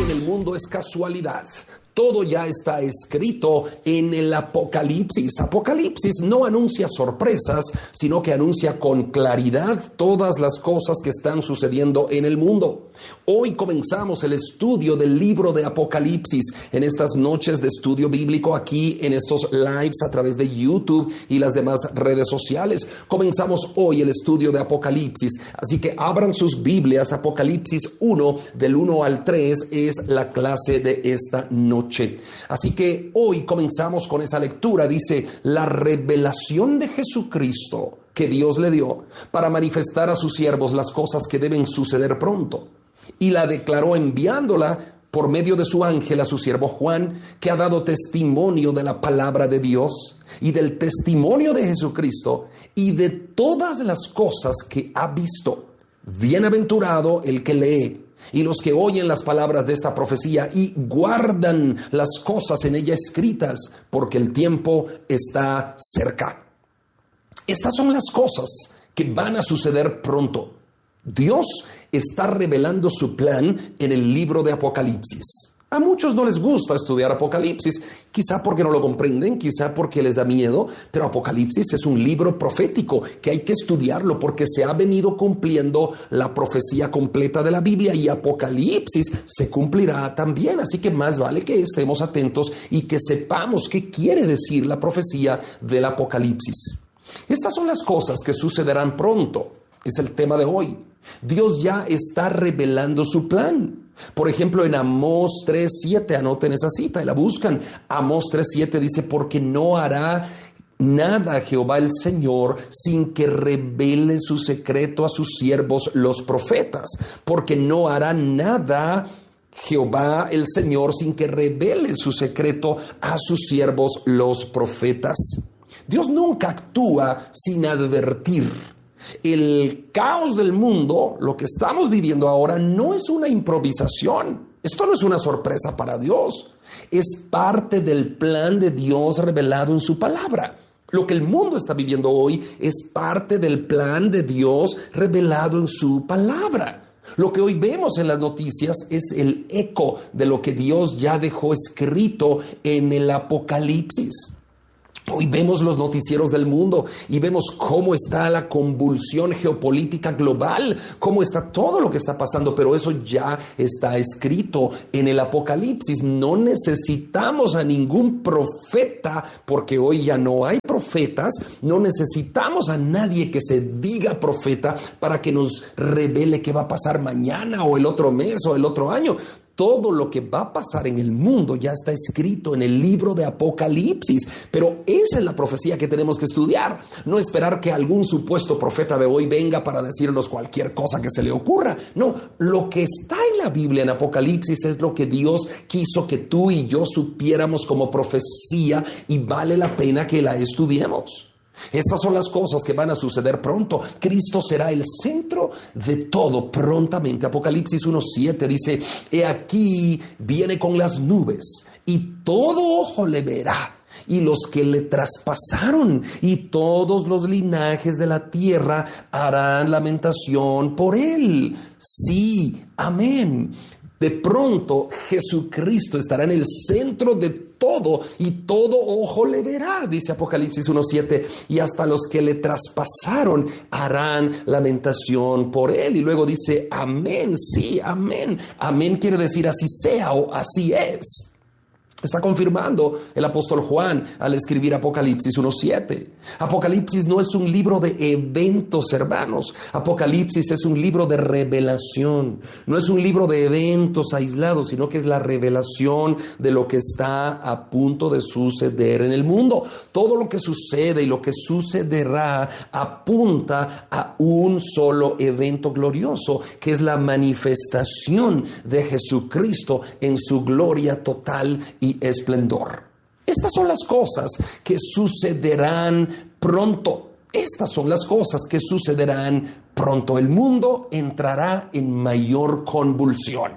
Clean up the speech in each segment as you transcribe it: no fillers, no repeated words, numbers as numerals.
en el mundo es casualidad. Todo ya está escrito en el Apocalipsis. Apocalipsis no anuncia sorpresas, sino que anuncia con claridad todas las cosas que están sucediendo en el mundo. Hoy comenzamos el estudio del libro de Apocalipsis en estas noches de estudio bíblico aquí en estos lives a través de YouTube y las demás redes sociales. Comenzamos hoy el estudio de Apocalipsis, así que abran sus Biblias. Apocalipsis 1, del 1 al 3 es la clase de esta noche. Así que hoy comenzamos con esa lectura. Dice: la revelación de Jesucristo que Dios le dio para manifestar a sus siervos las cosas que deben suceder pronto. Y la declaró enviándola por medio de su ángel a su siervo Juan, que ha dado testimonio de la palabra de Dios y del testimonio de Jesucristo y de todas las cosas que ha visto. Bienaventurado el que lee y los que oyen las palabras de esta profecía y guardan las cosas en ella escritas, porque el tiempo está cerca. Estas son las cosas que van a suceder pronto. Dios está revelando su plan en el libro de Apocalipsis. A muchos no les gusta estudiar Apocalipsis, quizá porque no lo comprenden, quizá porque les da miedo, pero Apocalipsis es un libro profético que hay que estudiarlo porque se ha venido cumpliendo la profecía completa de la Biblia y Apocalipsis se cumplirá también. Así que más vale que estemos atentos y que sepamos qué quiere decir la profecía del Apocalipsis. Estas son las cosas que sucederán pronto. Es el tema de hoy. Dios ya está revelando su plan. Por ejemplo, en Amós 3:7, anoten esa cita y la buscan. Amós 3:7 dice: porque no hará nada Jehová el Señor sin que revele su secreto a sus siervos los profetas. Porque no hará nada Jehová el Señor sin que revele su secreto a sus siervos los profetas. Dios nunca actúa sin advertir. El caos del mundo, lo que estamos viviendo ahora, no es una improvisación. Esto no es una sorpresa para Dios. Es parte del plan de Dios revelado en su palabra. Lo que el mundo está viviendo hoy es parte del plan de Dios revelado en su palabra. Lo que hoy vemos en las noticias es el eco de lo que Dios ya dejó escrito en el Apocalipsis. Hoy vemos los noticieros del mundo y vemos cómo está la convulsión geopolítica global, cómo está todo lo que está pasando, pero eso ya está escrito en el Apocalipsis. No necesitamos a ningún profeta, porque hoy ya no hay profetas. No necesitamos a nadie que se diga profeta para que nos revele qué va a pasar mañana o el otro mes o el otro año. Todo lo que va a pasar en el mundo ya está escrito en el libro de Apocalipsis, pero esa es la profecía que tenemos que estudiar. No esperar que algún supuesto profeta de hoy venga para decirnos cualquier cosa que se le ocurra. No, lo que está en la Biblia en Apocalipsis es lo que Dios quiso que tú y yo supiéramos como profecía y vale la pena que la estudiemos. Estas son las cosas que van a suceder pronto. Cristo será el centro de todo prontamente. Apocalipsis 1:7 dice: he aquí viene con las nubes y todo ojo le verá, y los que le traspasaron y todos los linajes de la tierra harán lamentación por él. Sí, amén. De pronto Jesucristo estará en el centro de todo y todo ojo le verá, dice Apocalipsis 1:7, y hasta los que le traspasaron harán lamentación por él. Y luego dice amén, sí, amén. Amén quiere decir así sea o así es. Está confirmando el apóstol Juan al escribir Apocalipsis 1:7. Apocalipsis no es un libro de eventos, hermanos. Apocalipsis es un libro de revelación. No es un libro de eventos aislados, sino que es la revelación de lo que está a punto de suceder en el mundo. Todo lo que sucede y lo que sucederá apunta a un solo evento glorioso, que es la manifestación de Jesucristo en su gloria total y esplendor. Estas son las cosas que sucederán pronto. Estas son las cosas que sucederán pronto. El mundo entrará en mayor convulsión.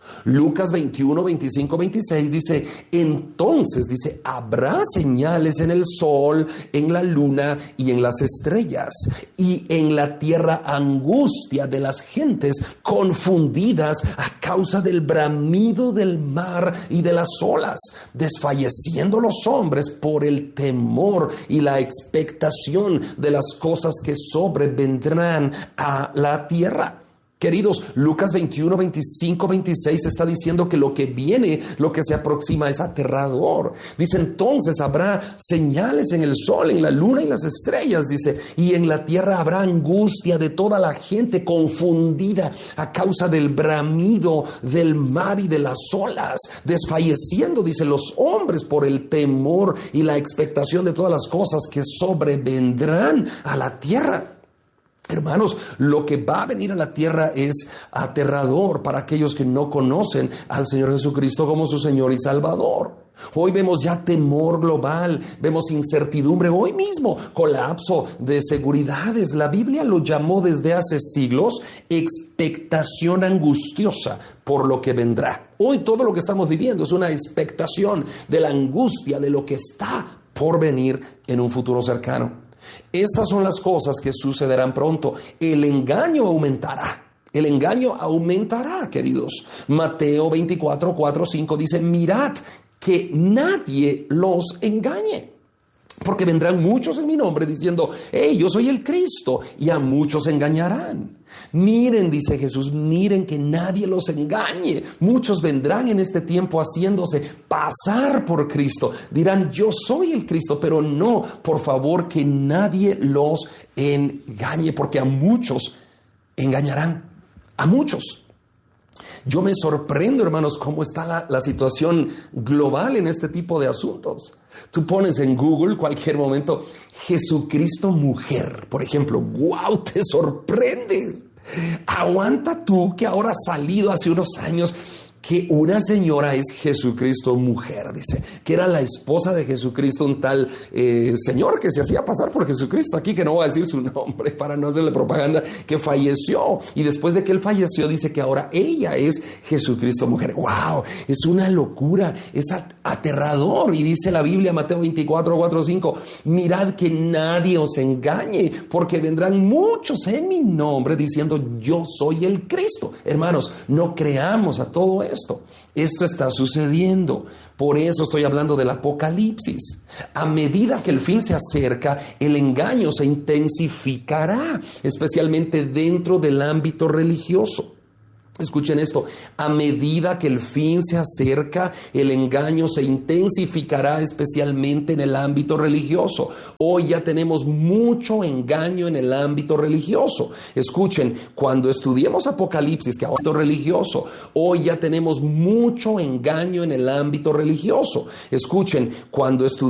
Lucas 21, 25, 26 dice, entonces, dice, habrá señales en el sol, en la luna y en las estrellas, y en la tierra angustia de las gentes confundidas a causa del bramido del mar y de las olas, desfalleciendo los hombres por el temor y la expectación de las cosas que sobrevendrán a la tierra. Queridos, Lucas 21, 25, 26 está diciendo que lo que viene, lo que se aproxima es aterrador. Dice, entonces habrá señales en el sol, en la luna y las estrellas, dice, y en la tierra habrá angustia de toda la gente confundida a causa del bramido del mar y de las olas, desfalleciendo, dice, los hombres por el temor y la expectación de todas las cosas que sobrevendrán a la tierra. Hermanos, lo que va a venir a la tierra es aterrador para aquellos que no conocen al Señor Jesucristo como su Señor y Salvador. Hoy vemos ya temor global, vemos incertidumbre, hoy mismo colapso de seguridades. La Biblia lo llamó desde hace siglos expectación angustiosa por lo que vendrá. Hoy todo lo que estamos viviendo es una expectación de la angustia de lo que está por venir en un futuro cercano. Estas son las cosas que sucederán pronto. El engaño aumentará. El engaño aumentará, queridos. Mateo 24, 4, 5 dice, mirad que nadie los engañe. Porque vendrán muchos en mi nombre diciendo, hey, yo soy el Cristo, y a muchos engañarán. Miren, dice Jesús, miren que nadie los engañe. Muchos vendrán en este tiempo haciéndose pasar por Cristo. Dirán, yo soy el Cristo, pero no, por favor, que nadie los engañe, porque a muchos engañarán. A muchos. Yo me sorprendo, hermanos, cómo está la situación global en este tipo de asuntos. Tú pones en Google cualquier momento Jesucristo mujer, por ejemplo. ¡Wow! Te sorprendes. Aguanta tú que ahora ha salido hace unos años que una señora es Jesucristo mujer, dice, que era la esposa de Jesucristo, un tal señor que se hacía pasar por Jesucristo aquí, que no voy a decir su nombre para no hacerle propaganda, que falleció, y después de que él falleció dice que ahora ella es Jesucristo mujer. ¡Wow! Es una locura, es aterrador, y dice la Biblia, Mateo 24, 4, 5, mirad que nadie os engañe, porque vendrán muchos en mi nombre diciendo, yo soy el Cristo. Hermanos, no creamos a todo esto está sucediendo. Por eso estoy hablando del Apocalipsis. A medida que el fin se acerca, el engaño se intensificará, especialmente dentro del ámbito religioso. Escuchen esto, a medida que el fin se acerca, el engaño se intensificará especialmente en el ámbito religioso. Hoy ya tenemos mucho engaño en el ámbito religioso. Escuchen, cuando estudiemos Apocalipsis, que es ámbito religioso, hoy ya tenemos mucho engaño en el ámbito religioso. Escuchen, cuando estudiemos